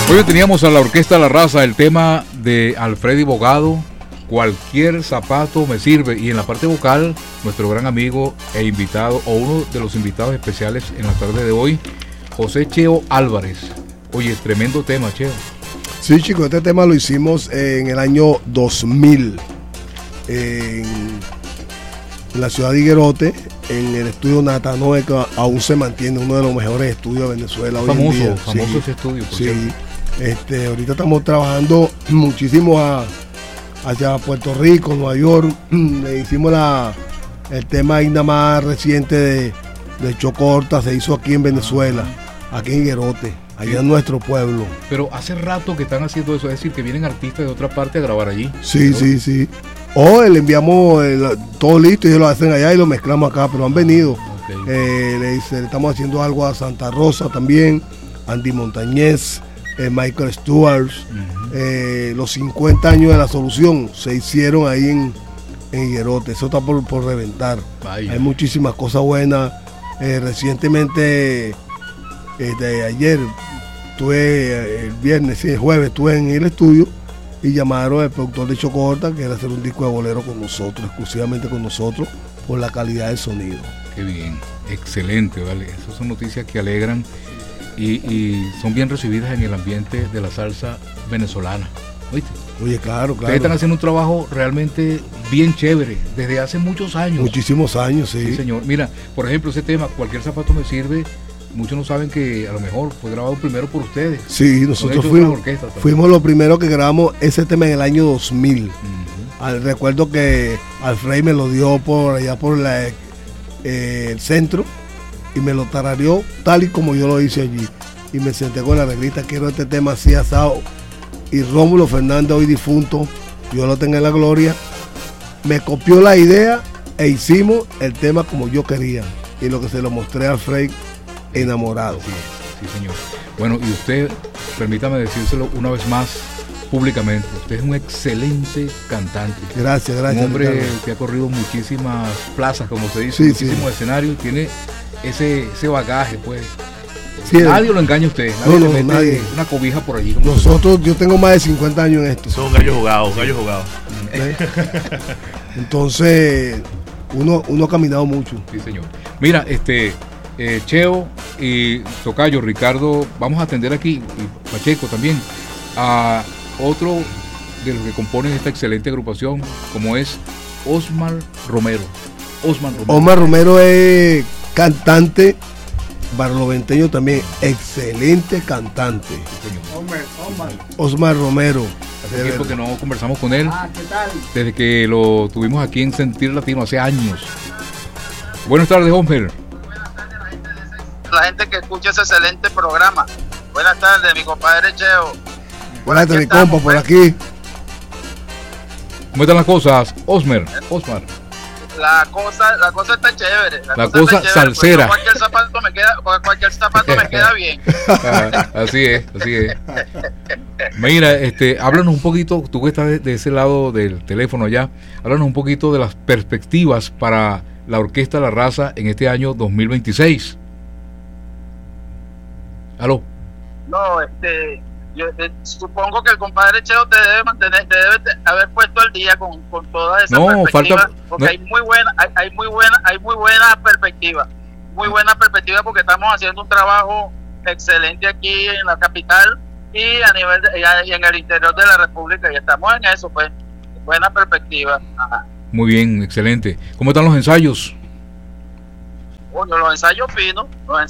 Hoy teníamos a la Orquesta La Raza, el tema de Alfredi Bogado, Cualquier zapato me sirve, y en la parte vocal, nuestro gran amigo e invitado, o uno de los invitados especiales en la tarde de hoy, José Cheo Álvarez. Oye, tremendo tema, Cheo. Sí, chicos, este tema lo hicimos en el año 2000, en la ciudad de Higuerote, en el estudio Natanoe, que aún se mantiene uno de los mejores estudios de Venezuela hoy en día. Famoso ese estudio, por sí. Ahorita estamos trabajando muchísimo hacia Puerto Rico, Nueva York. Le hicimos el tema ahí nada más reciente de Chocorta, se hizo aquí en Venezuela, aquí en Higuerote, allá en nuestro pueblo. Pero hace rato que están haciendo eso, es decir, que vienen artistas de otra parte a grabar allí. Sí, ¿no? Sí. O le enviamos todo listo y ellos lo hacen allá y lo mezclamos acá, pero han venido. Okay. Le estamos haciendo algo a Santa Rosa también, Andy Montañez, Michael Stewart. Los 50 años de La Solución se hicieron ahí en Higuerote. Eso está por reventar. Vaya. Hay muchísimas cosas buenas. Recientemente, ayer, el viernes, el jueves, estuve en el estudio y llamaron al productor de Chocorta, que era hacer un disco de bolero con nosotros, exclusivamente con nosotros, por la calidad del sonido. Qué bien, excelente, ¿vale? Esas son noticias que alegran y son bien recibidas en el ambiente de la salsa venezolana. ¿Oíste? Oye, claro. Ustedes están haciendo un trabajo realmente bien chévere, desde hace muchos años. Muchísimos años, sí. Sí, señor. Mira, por ejemplo, ese tema, Cualquier zapato me sirve, muchos no saben que a lo mejor fue grabado primero por ustedes. Sí, nosotros fuimos los primeros que grabamos ese tema en el año 2000. Recuerdo que Alfred me lo dio por allá por el centro y me lo tarareó tal y como yo lo hice allí. Y me senté con la arreglista, quiero este tema así asado. Y Rómulo Fernández, hoy difunto, yo lo tengo en la gloria, me copió la idea e hicimos el tema como yo quería. Y lo que se lo mostré a Alfred, enamorado. Sí, señor. Bueno, y usted, permítame decírselo una vez más públicamente, usted es un excelente cantante. Gracias. Un hombre que ha corrido muchísimas plazas, como se dice, muchísimos escenarios, tiene ese bagaje, pues. Sí, nadie lo engaña a usted, nadie. Una cobija por allí. Nosotros, yo tengo más de 50 años en esto. Son gallos jugados. Entonces, uno ha caminado mucho. Sí, señor. Mira, Cheo y Tocayo, Ricardo, vamos a atender aquí, y Pacheco también, a otro de los que componen esta excelente agrupación, como es Osmar Romero. Osmar Romero es cantante, barloventeño también, excelente cantante. Osmar Romero. Hace tiempo que no conversamos con él. ¿Qué tal? Desde que lo tuvimos aquí en Sentir Latino hace años. Buenas tardes, Osmar. La gente que escucha ese excelente programa. Buenas tardes, mi compadre Cheo. Buenas tardes, mi compa, por aquí. ¿Cómo están las cosas, Osmar? La cosa está chévere. La cosa salsera. Cualquier zapato me queda bien. Así es. Mira, háblanos un poquito, tú que estás de ese lado del teléfono allá, háblanos un poquito de las perspectivas para la Orquesta La Raza en este año 2026. ¿Aló? No, yo supongo que el compadre Cheo te debe haber puesto al día con todas esas perspectivas, porque hay muy buena perspectiva, porque estamos haciendo un trabajo excelente aquí en la capital y a nivel y en el interior de la República, y estamos en eso, pues, buena perspectiva. Ajá. Muy bien, excelente. ¿Cómo están los ensayos? Bueno, los ensayos finos,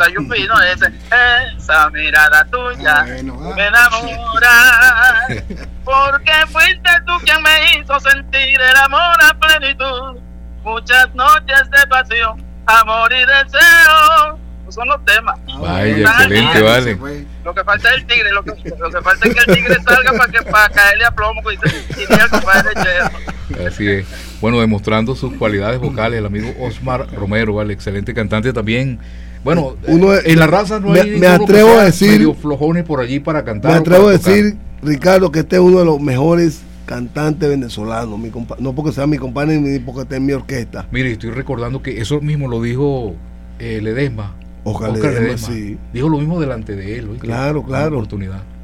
esa mirada tuya me enamora, porque fuiste tú quien me hizo sentir el amor a plenitud, muchas noches de pasión, amor y deseo, esos son los temas. Vaya, excelente, vale. Lo que falta es el tigre, lo que falta es que el tigre salga para caerle a plomo, y dice el compadre Cheo. Así es. Bueno, demostrando sus cualidades vocales, el amigo Osmar Romero, vale, excelente cantante también. Bueno, en La Raza no hay me atrevo a decir medio flojones por allí para cantar. Me atrevo a decir, Ricardo, que este es uno de los mejores cantantes venezolanos, no porque sea mi compadre ni porque esté en mi orquesta. Mire, estoy recordando que eso mismo lo dijo Ledesma. Oscar Ledesma, sí. Dijo lo mismo delante de él. Claro. Una oportunidad.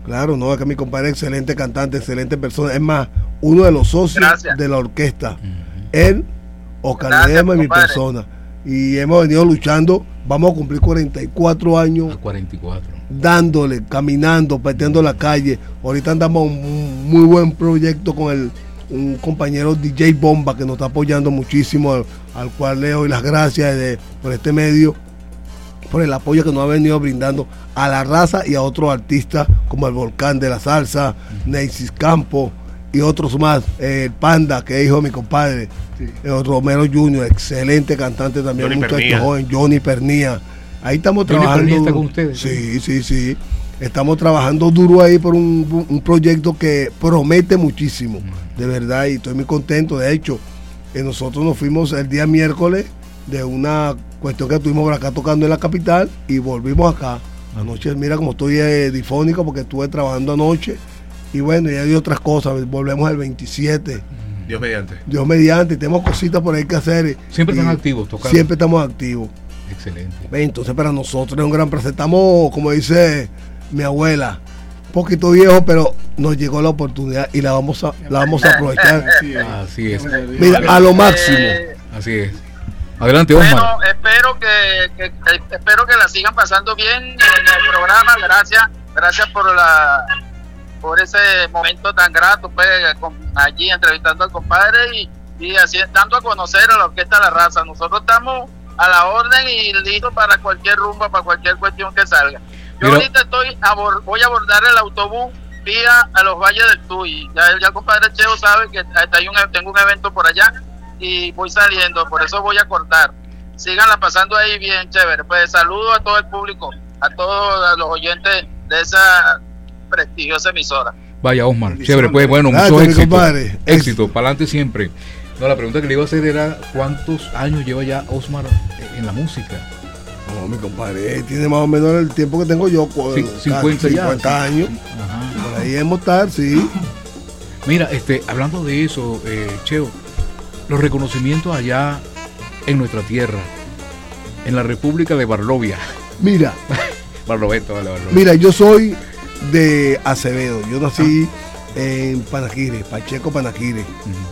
Claro, no, es que mi compadre es excelente cantante, excelente persona. Es más, uno de los socios de la orquesta. Él, Oscar Ledesma y mi persona. Y hemos venido luchando. Vamos a cumplir 44 años. 44. Dándole, caminando, pateando la calle. Ahorita andamos un muy buen proyecto con un compañero DJ Bomba que nos está apoyando muchísimo, al cual le doy las gracias por este medio, por el apoyo que nos ha venido brindando a la raza y a otros artistas como el Volcán de la Salsa, Neysis Campo y otros más, el Panda, que es hijo de mi compadre, Romero Junior, excelente cantante también, un muchacho joven, Johnny Pernía. Ahí estamos trabajando. ¿Johnny Pernía está con ustedes? Sí. Estamos trabajando duro ahí por un proyecto que promete muchísimo, de verdad, y estoy muy contento. De hecho, nosotros nos fuimos el día miércoles de una cuestión que estuvimos por acá tocando en la capital y volvimos acá. Anoche, mira como estoy difónico porque estuve trabajando anoche y bueno, ya hay otras cosas. Volvemos el 27. Dios mediante. Dios mediante, tenemos cositas por ahí que hacer. Siempre están activos tocando. Siempre estamos activos. Excelente. Entonces para nosotros es un gran placer. Estamos, como dice mi abuela, un poquito viejo, pero nos llegó la oportunidad y la vamos a aprovechar. Así es. Mira, a lo máximo. Así es. Adelante, Osmar. Bueno, espero que la sigan pasando bien en el programa. Gracias por ese momento tan grato, pues, allí entrevistando al compadre y así dando a conocer a la Orquesta La Raza. Nosotros estamos a la orden y listos para cualquier rumba, para cualquier cuestión que salga. Yo ahorita voy a abordar el autobús vía a los Valles del Tuy. Ya el compadre Cheo sabe que tengo un evento por allá y voy saliendo, por eso voy a cortar. Síganla pasando ahí bien chévere. Pues saludo a todo el público, a todos los oyentes de esa prestigiosa emisora. Vaya, Osmar, chévere, pues bueno, muchos éxitos, para adelante siempre. No, la pregunta que le iba a hacer era ¿cuántos años lleva ya Osmar en la música? No, mi compadre, tiene más o menos el tiempo que tengo yo, 50 años. Ajá. Por ahí debemos estar, sí. Mira, hablando de eso, Cheo, los reconocimientos allá en nuestra tierra, en la República de Barlovia. Mira, Barlovento. Mira, yo soy de Acevedo, yo nací en Panaquire, Pacheco Panaquire.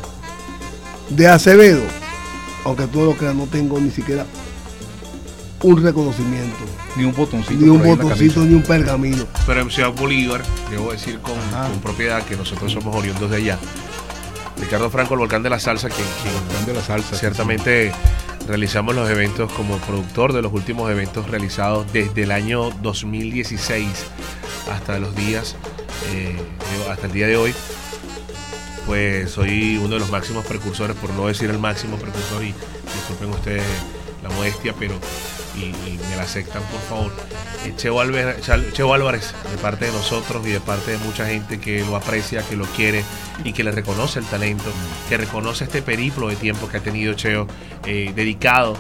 De Acevedo, aunque tú no lo creas, no tengo ni siquiera un reconocimiento. Ni un botoncito. Ni un botoncito, ni un pergamino. Pero en Ciudad Bolívar, debo decir con propiedad que nosotros somos oriundos de allá. Ricardo Franco, el Volcán de la Salsa, quien de la Salsa, ciertamente realizamos los eventos como productor de los últimos eventos realizados desde el año 2016 hasta los días, hasta el día de hoy. Pues soy uno de los máximos precursores, por no decir el máximo precursor, y disculpen ustedes la modestia, pero y me la aceptan, por favor. Cheo Álvarez, de parte de nosotros y de parte de mucha gente que lo aprecia, que lo quiere y que le reconoce el talento, que reconoce este periplo de tiempo que ha tenido Cheo, dedicado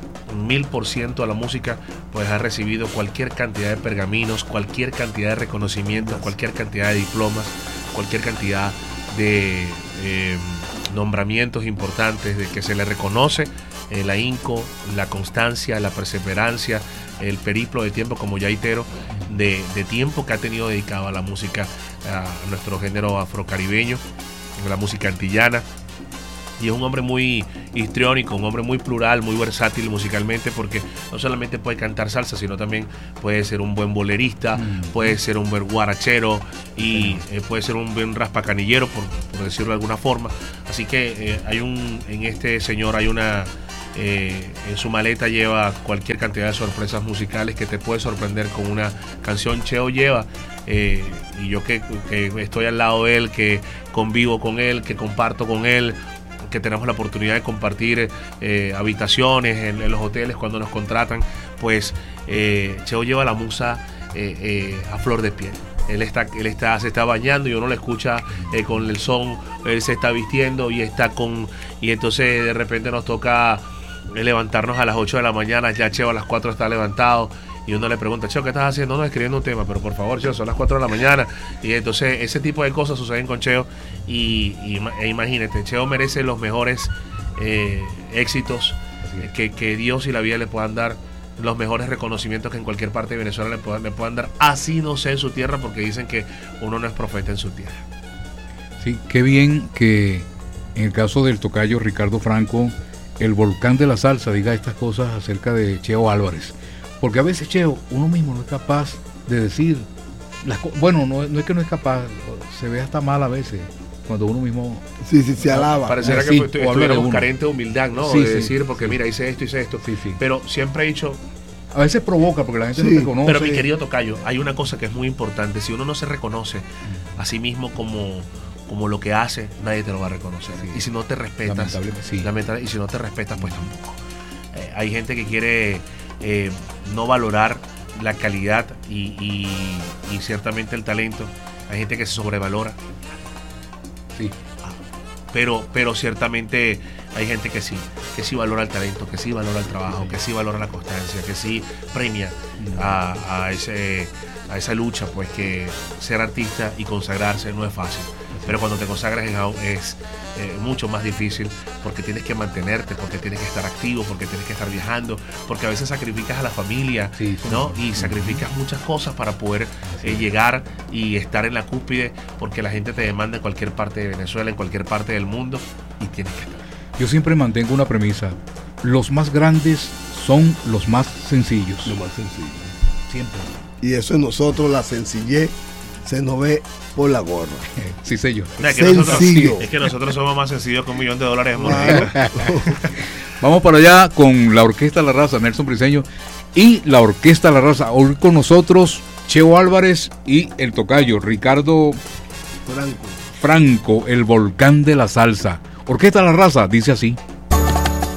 1000% a la música, pues ha recibido cualquier cantidad de pergaminos, cualquier cantidad de reconocimientos, cualquier cantidad de diplomas, cualquier cantidad de nombramientos importantes, de que se le reconoce el ahínco, la constancia, la perseverancia, el periplo de tiempo como yaitero, de tiempo que ha tenido dedicado a la música, a nuestro género afrocaribeño, a la música antillana. Y es un hombre muy histriónico, un hombre muy plural, muy versátil musicalmente, porque no solamente puede cantar salsa, sino también puede ser un buen bolerista, puede ser un buen guarachero y puede ser un buen raspacanillero, por decirlo de alguna forma. Así que en este señor hay una... en su maleta lleva cualquier cantidad de sorpresas musicales que te puede sorprender con una canción. Cheo lleva, y yo que estoy al lado de él, que convivo con él, que comparto con él, que tenemos la oportunidad de compartir habitaciones en los hoteles cuando nos contratan, pues Cheo lleva la musa a flor de piel. Él se está bañando y uno lo escucha con el son, él se está vistiendo y entonces de repente nos toca levantarnos a las 8 de la mañana, ya Cheo a las 4 está levantado y uno le pregunta, Cheo, ¿qué estás haciendo? No, escribiendo un tema, pero por favor, Cheo, son las 4 de la mañana. Y entonces ese tipo de cosas suceden con Cheo e imagínate, Cheo merece los mejores éxitos que Dios y la vida le puedan dar los mejores reconocimientos que en cualquier parte de Venezuela le puedan dar, así no sea en su tierra, porque dicen que uno no es profeta en su tierra. Sí, qué bien que en el caso del tocayo Ricardo Franco, el volcán de la salsa, diga estas cosas acerca de Cheo Álvarez, porque a veces, Cheo, uno mismo no es capaz de decir bueno, no es que no es capaz, se ve hasta mal a veces cuando uno mismo se alaba. Pareciera que estuviéramos carente de humildad, ¿no? Sí, de decir, porque mira, hice esto. Sí. Pero siempre he dicho, a veces provoca porque la gente no te conoce. Pero mi querido tocayo, hay una cosa que es muy importante. Si uno no se reconoce a sí mismo como lo que hace, nadie te lo va a reconocer. Sí. Y si no te respetas, y si no te respetas, pues tampoco. Hay gente que quiere no valorar la calidad y ciertamente el talento. Hay gente que se sobrevalora. Sí. Pero ciertamente hay gente que sí valora el talento, que sí valora el trabajo, que sí valora la constancia, que sí premia a esa lucha, pues que ser artista y consagrarse no es fácil. Pero cuando te consagras es mucho más difícil, porque tienes que mantenerte, porque tienes que estar activo, porque tienes que estar viajando, porque a veces sacrificas a la familia, ¿no? Y sacrificas muchas cosas para poder llegar y estar en la cúspide, porque la gente te demanda en cualquier parte de Venezuela, en cualquier parte del mundo, y tienes que estar. Yo siempre mantengo una premisa: los más grandes son los más sencillos. Lo más sencillo. Siempre. Y eso en nosotros, la sencillez se nos ve por la gorra. Sí, sé yo. Es que nosotros somos más sencillos que $1 millón en moneda. Vamos para allá con la Orquesta La Raza, Nelson Briceño y la Orquesta La Raza. Hoy con nosotros Cheo Álvarez y el tocayo Ricardo Franco, el volcán de la salsa. Orquesta La Raza dice así.